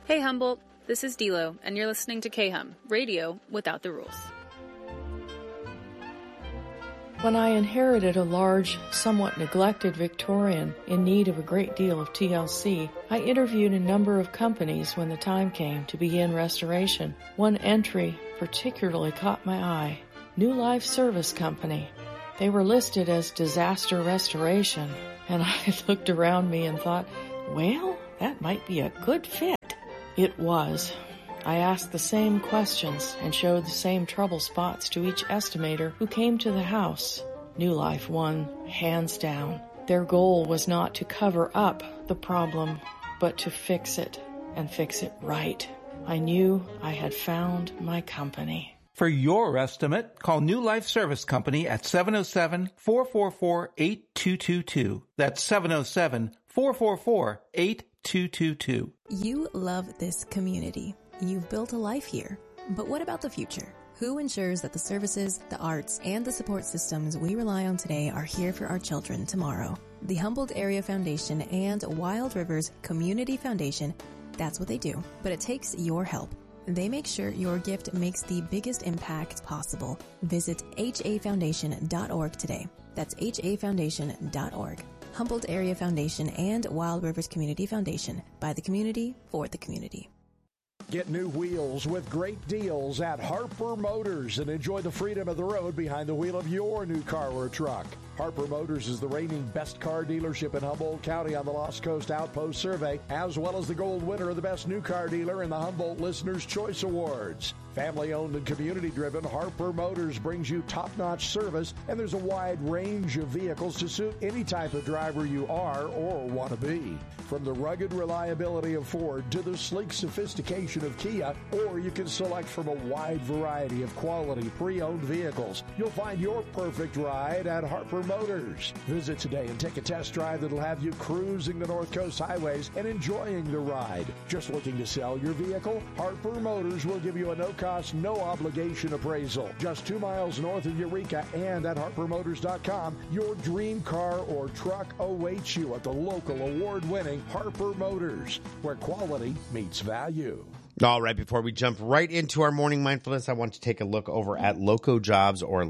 Hey Humboldt, this is Dilo, and you're listening to K-Hum, radio without the rules. When I inherited a large, somewhat neglected Victorian in need of a great deal of TLC, I interviewed a number of companies when the time came to begin restoration. One entry particularly caught my eye. New Life Service Company. They were listed as disaster restoration, and I looked around me and thought, well, that might be a good fit. It was. I asked the same questions and showed the same trouble spots to each estimator who came to the house. New Life won, hands down. Their goal was not to cover up the problem, but to fix it, and fix it right. I knew I had found my company. For your estimate, call New Life Service Company at 707-444-8222. That's 707-444-8222. You love this community. You've built a life here. But what about the future? Who ensures that the services, the arts, and the support systems we rely on today are here for our children tomorrow? The Humboldt Area Foundation and Wild Rivers Community Foundation, that's what they do. But it takes your help. They make sure your gift makes the biggest impact possible. Visit hafoundation.org today. That's hafoundation.org. Humboldt Area Foundation and Wild Rivers Community Foundation, by the community, for the community. Get new wheels with great deals at Harper Motors and enjoy the freedom of the road behind the wheel of your new car or truck. Harper Motors is the reigning best car dealership in Humboldt County on the Lost Coast Outpost Survey, as well as the gold winner of the best new car dealer in the Humboldt Listener's Choice Awards. Family-owned and community-driven, Harper Motors brings you top-notch service, and there's a wide range of vehicles to suit any type of driver you are or want to be. From the rugged reliability of Ford to the sleek sophistication of Kia, or you can select from a wide variety of quality pre-owned vehicles. You'll find your perfect ride at Harper Motors. Visit today and take a test drive that'll have you cruising the North Coast highways and enjoying the ride. Just looking to sell your vehicle? Harper Motors will give you a no-cost, no-obligation appraisal. Just 2 miles north of Eureka and at harpermotors.com, your dream car or truck awaits you at the local award-winning Harper Motors, where quality meets value. All right, before we jump right into our morning mindfulness, I want to take a look over at Loco Jobs or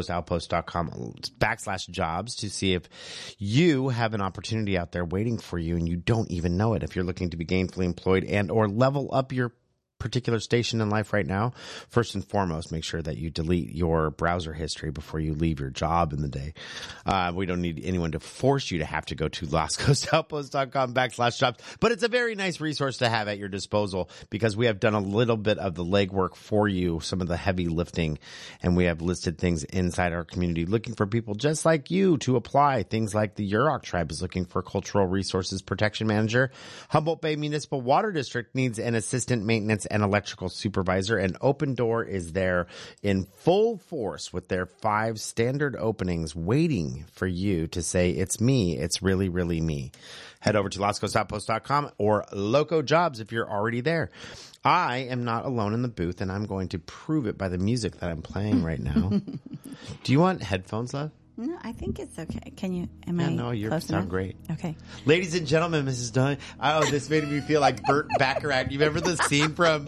lostcoastoutpost.com/jobs to see if you have an opportunity out there waiting for you and you don't even know it. If you're looking to be gainfully employed and or level up your particular station in life right now, first and foremost, make sure that you delete your browser history before you leave your job in the day. We don't need anyone to force you to have to go to lostcoastoutpost.com/jobs, but it's a very nice resource to have at your disposal because we have done a little bit of the legwork for you, some of the heavy lifting, and we have listed things inside our community looking for people just like you to apply. Things like the Yurok Tribe is looking for Cultural Resources Protection Manager. Humboldt Bay Municipal Water District needs an assistant maintenance and electrical supervisor, and Open Door is there in full force with their 5 standard openings waiting for you to say, it's me, it's really, really me. Head over to lostcoastoutpost.com or Loco Jobs if you're already there. I am not alone in the booth, and I'm going to prove it by the music that I'm playing right now. Do you want headphones, love? No, I think it's okay. Can you? Am I? No, you sound great. Okay. Ladies and gentlemen, Mrs. Dunn. Oh, this made me feel like Burt Bacharach. You remember the scene from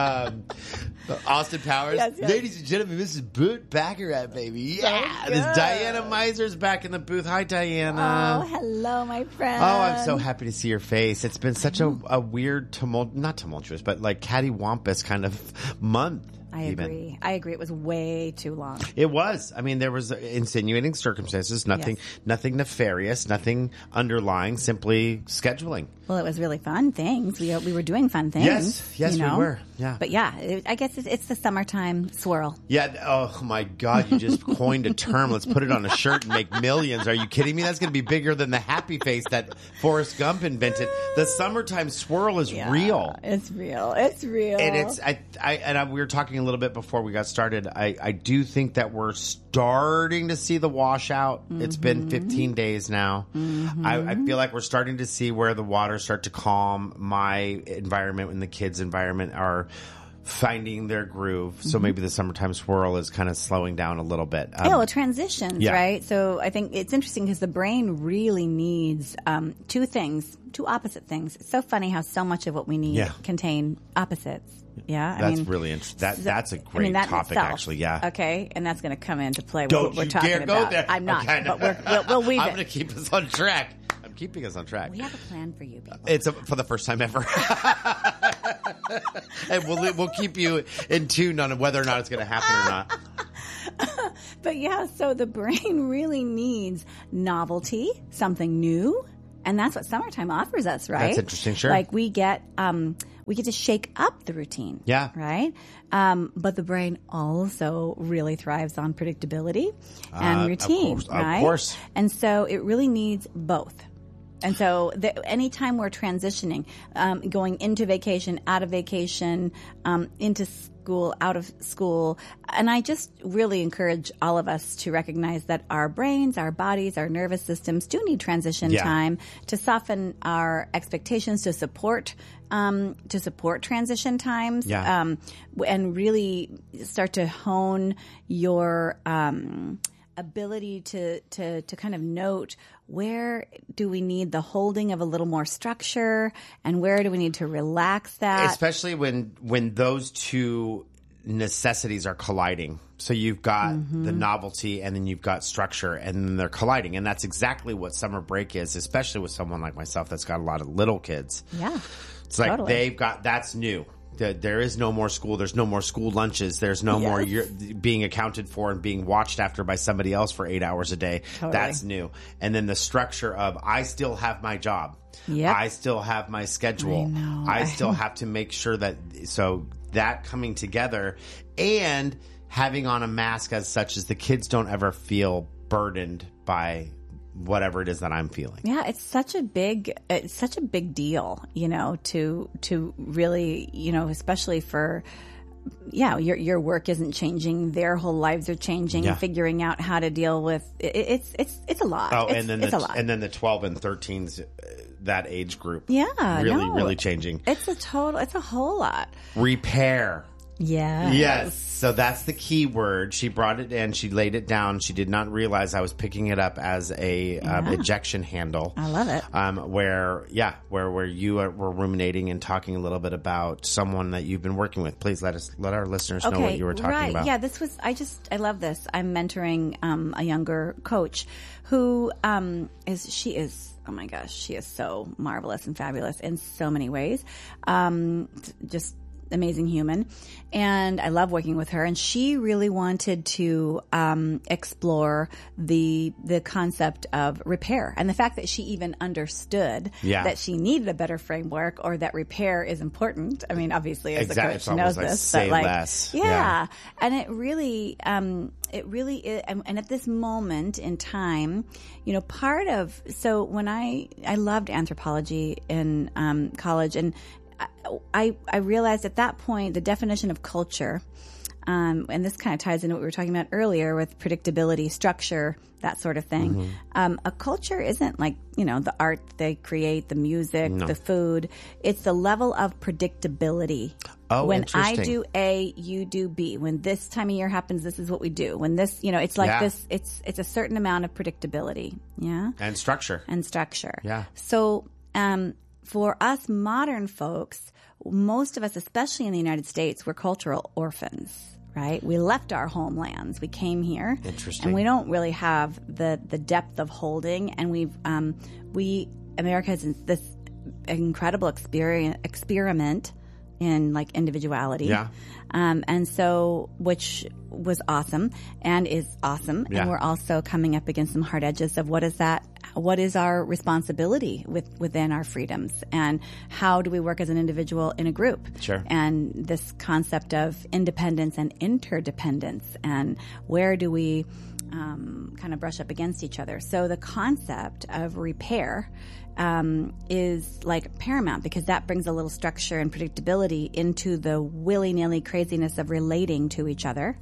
Austin Powers? Yes. Ladies and gentlemen, this is Burt Bacharach, baby. Yeah. This Diana Miser's back in the booth. Hi, Diana. Oh, hello, my friend. Oh, I'm so happy to see your face. It's been such a weird, not tumultuous, but like cattywampus kind of month. I agree. I agree. It was way too long. It was. I mean, there was insinuating circumstances, nothing nefarious, nothing underlying, simply scheduling. Well, it was really fun things. We were doing fun things. Yes, we were. Yeah. But yeah, I guess it's the summertime swirl. Yeah. Oh my God. You just coined a term. Let's put it on a shirt and make millions. Are you kidding me? That's going to be bigger than the happy face that Forrest Gump invented. The summertime swirl is real. It's real. It's real. And it's, we were talking a little bit before we got started. I do think that we're starting to see the washout. Mm-hmm. It's been 15 days now. Mm-hmm. I feel like we're starting to see where the waters start to calm. My environment and the kids' environment are finding their groove. So maybe the summertime swirl is kind of slowing down a little bit. Well, transitions, right? So I think it's interesting because the brain really needs two opposite things. It's so funny how so much of what we need contain opposites. Yeah, that's really interesting. That's a great topic, actually. Yeah. Okay, and that's going to come into play. Don't we're you talking dare about. go there. I'm not, okay, but we'll weave I'm it. going to keep us on track. I'm keeping us on track. We have a plan for you, people. It's for the first time ever, and we'll keep you in tune on whether or not it's going to happen or not. But yeah, so the brain really needs novelty, something new. And that's what summertime offers us, right? That's interesting, sure. Like we get to shake up the routine. Yeah. Right? But the brain also really thrives on predictability and routine, right? Of course. And so it really needs both. And so anytime we're transitioning, going into vacation, out of vacation, into school, out of school, and I just really encourage all of us to recognize that our brains, our bodies, our nervous systems do need transition time to soften our expectations, to support transition times, and really start to hone your ability to kind of note where do we need the holding of a little more structure and where do we need to relax that? Especially when those two necessities are colliding. So you've got the novelty and then you've got structure and then they're colliding. And that's exactly what summer break is, especially with someone like myself that's got a lot of little kids. Yeah. It's like that's new. There is no more school. There's no more school lunches. There's no more being accounted for and being watched after by somebody else for 8 hours a day. Totally. That's new. And then the structure of I still have my job. Yep. I still have my schedule. I still have to make sure that coming together and having on a mask as such as the kids don't ever feel burdened by whatever it is that I'm feeling. Yeah, it's such a big deal, to really, especially for, your work isn't changing, their whole lives are changing, figuring out how to deal with it's a lot. Oh, it's a lot. And then the 12 and 13s, that age group. Yeah, really changing. It's a whole lot. Repair. Yeah. Yes. So that's the key word. She brought it in. She laid it down. She did not realize I was picking it up as a ejection handle. I love it. Where you were ruminating and talking a little bit about someone that you've been working with. Please let our listeners know what you were talking about. Yeah, I love this. I'm mentoring a younger coach who she is oh my gosh, she is so marvelous and fabulous in so many ways. Just amazing human. And I love working with her. And she really wanted to explore the concept of repair and the fact that she even understood that she needed a better framework or that repair is important. I mean, obviously, as a coach, she knows this. Say less. Yeah. And it really is. And at this moment in time, so when I loved anthropology in college, and I realized at that point the definition of culture, and this kind of ties into what we were talking about earlier with predictability, structure, that sort of thing. A culture isn't like, the art they create, the music, the food. It's the level of predictability. Oh, when interesting. I do A, you do B. When this time of year happens, this is what we do. When this, it's like this, it's a certain amount of predictability. Yeah. And structure. Yeah. So, for us modern folks, most of us, especially in the United States, we're cultural orphans, right? We left our homelands. We came here. Interesting. And we don't really have the depth of holding. And America has this incredible experiment in like individuality. Yeah. And so, which was awesome and is awesome. Yeah. And we're also coming up against some hard edges of what is our responsibility within our freedoms, and how do we work as an individual in a group? Sure. And this concept of independence and interdependence, and where do we kind of brush up against each other? So the concept of repair is like paramount, because that brings a little structure and predictability into the willy-nilly craziness of relating to each other.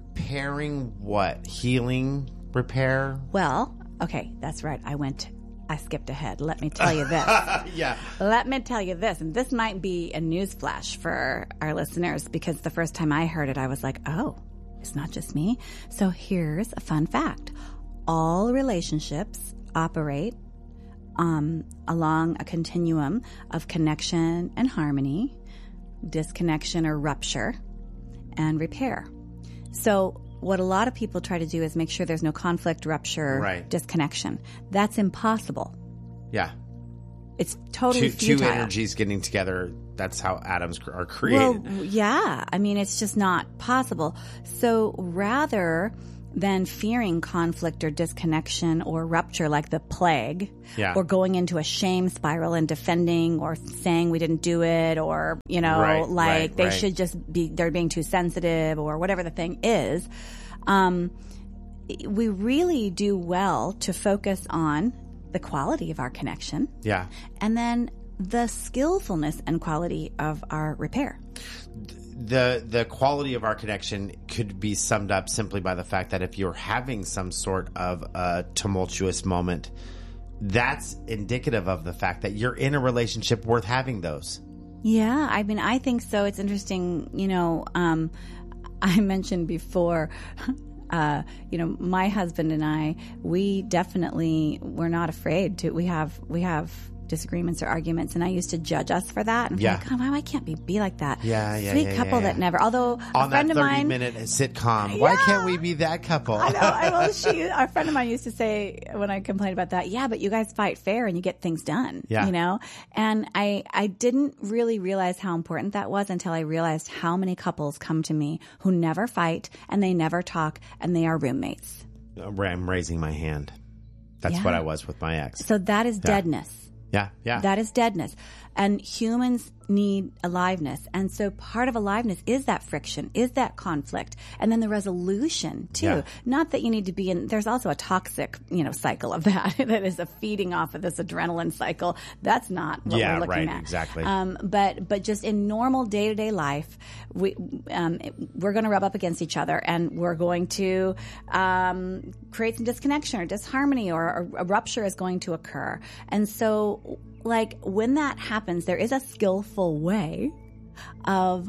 Repairing what? Healing? Repair? Well, okay, that's right. I I skipped ahead. Let me tell you this. Yeah. Let me tell you this. And this might be a newsflash for our listeners, because the first time I heard it, I was like, oh, it's not just me. So here's a fun fact. All relationships operate along a continuum of connection and harmony, disconnection or rupture, and repair. So what a lot of people try to do is make sure there's no conflict, rupture, Right. disconnection. That's impossible. Yeah. It's totally futile. Two energies getting together. That's how atoms are created. Well, yeah. I mean, it's just not possible. So rather than fearing conflict or disconnection or rupture like the plague, Yeah. or going into a shame spiral and defending or saying we didn't do it, or, they should just be, they're being too sensitive, or whatever the thing is, we really do well to focus on the quality of our connection. Yeah. And then the skillfulness and quality of our repair. The quality of our connection could be summed up simply by the fact that if you're having some sort of a tumultuous moment, that's indicative of the fact that you're in a relationship worth having those. Yeah, I mean, I think so. It's interesting, I mentioned before, my husband and I, we're not afraid to, we have disagreements or arguments, and I used to judge us for that. And Yeah. I'm like, why can't we be like that? Yeah. Sweet couple that never, although On a friend that of mine, 30-minute sitcom, why can't we be that couple? I know. Our friend of mine used to say when I complained about that, yeah, but you guys fight fair and you get things done. Yeah. And I didn't really realize how important that was until I realized how many couples come to me who never fight and they never talk and they are roommates. I'm raising my hand. That's Yeah. what I was with my ex. So that is deadness. Yeah. That is deadness. And humans need aliveness. And so part of aliveness is that friction, is that conflict, and then the resolution too. Yeah. Not that you need to be in, there's also a toxic, cycle of that, that is a feeding off of this adrenaline cycle. That's not what we're looking at. Exactly. But just in normal day-to-day life, we're going to rub up against each other, and we're going to create some disconnection or disharmony, or a rupture is going to occur. And so, when that happens, there is a skillful way of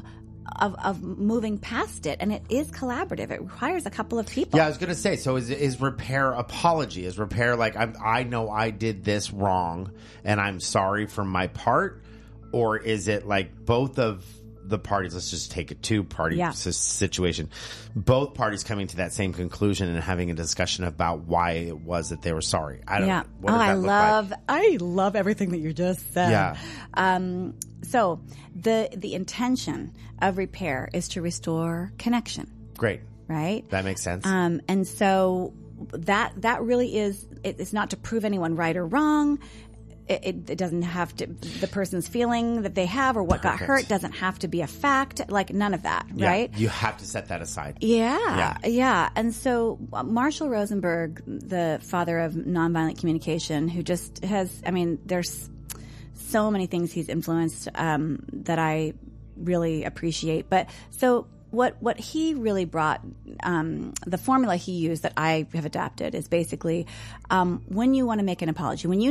moving past it, and it is collaborative. It requires a couple of people. Yeah, I was going to say, so is repair apology? Is repair I know I did this wrong and I'm sorry for my part? Or is it both of the parties, let's just take a two-party situation, both parties coming to that same conclusion and having a discussion about why it was that they were sorry? I don't know. What does that look like? I love everything that you just said. Yeah. So the intention of repair is to restore connection. Great. Right? That makes sense. And so that really is, it's not to prove anyone right or wrong. It doesn't have to, the person's feeling that they have or what got hurt doesn't have to be a fact, none of that, right? You have to set that aside. Yeah. And so Marshall Rosenberg, the father of nonviolent communication, who just has, there's so many things he's influenced that I really appreciate. But so what he really brought, the formula he used that I have adapted is basically when you want to make an apology, when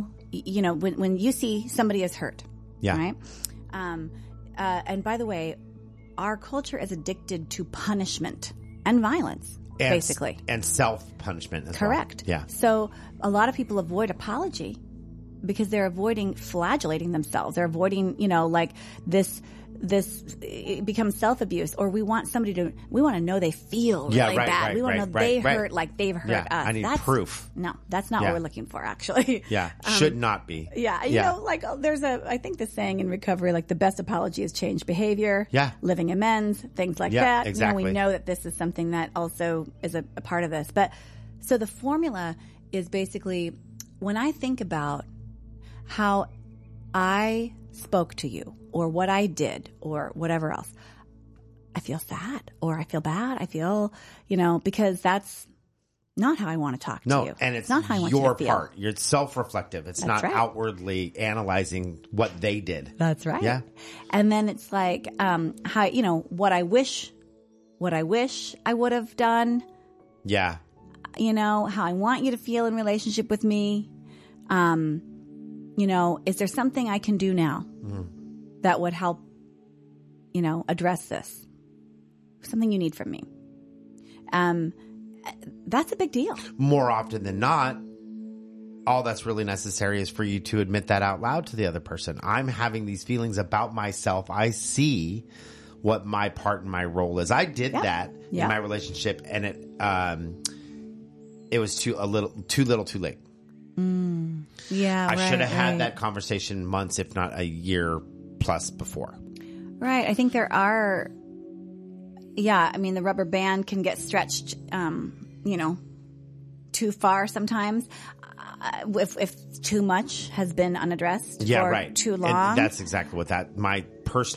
when you see somebody is hurt, right? And by the way, our culture is addicted to punishment and violence, basically. And self-punishment as Correct. Well. Yeah. So a lot of people avoid apology because they're avoiding flagellating themselves. They're avoiding, this it becomes self-abuse, or we want to know they feel really bad. We want to know they hurt like they've hurt us. I need proof. No, that's not what we're looking for, actually. Yeah. Should not be. Yeah. There's I think the saying in recovery, the best apology is changed behavior. Yeah. Living amends, things like that. Exactly. We know that this is something that also is a part of this. But so the formula is basically, when I think about how I spoke to you, or what I did, or whatever else, I feel sad, or I feel bad. I feel, because that's not how I want to talk to you. No, and it's not how I want you your to feel. part. You're self-reflective. It's That's not right. outwardly analyzing what they did. That's right. Yeah. And then it's how, what I wish I would have done. Yeah. How I want you to feel in relationship with me. You know, is there something I can do now that would help, you know, address this? Something you need from me. That's a big deal. More often than not, all that's really necessary is for you to admit that out loud to the other person. I'm having these feelings about myself. I see what my part and my role is. I did that in my relationship, and it was too little, too late. Yeah, I should have had that conversation months, if not a year plus before. Right. I think there are. Yeah, I mean, the rubber band can get stretched, you know, too far sometimes. If too much has been unaddressed for too long. And that's exactly what my personal